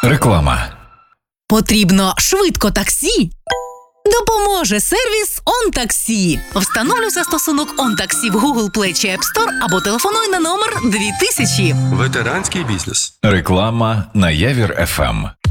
Реклама. Потрібно швидко таксі? Допоможе сервіс OnTaxi. Встановлюй застосунок OnTaxi в Google Play чи App Store або телефонуй на номер 2000. Ветеранський бізнес. Реклама на Явір FM.